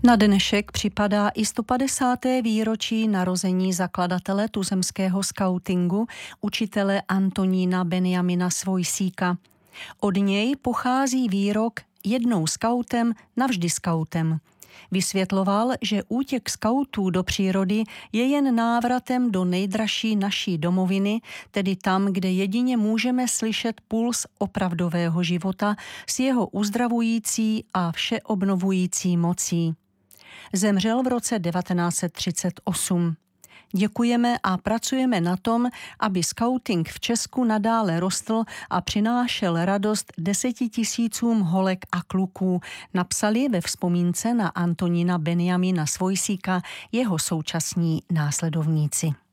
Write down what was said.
Na dnešek připadá i 150. výročí narození zakladatele tuzemského skautingu, učitele Antonína Benjamina Svojsíka. Od něj pochází výrok jednou skautem, navždy skautem. Vysvětloval, že útěk skautů do přírody je jen návratem do nejdražší naší domoviny, tedy tam, kde jedině můžeme slyšet puls opravdového života s jeho uzdravující a všeobnovující mocí. Zemřel v roce 1938. Děkujeme a pracujeme na tom, aby skauting v Česku nadále rostl a přinášel radost 10 000 holek a kluků, napsali ve vzpomínce na Antonína Benjamina Svojsíka jeho současní následovníci.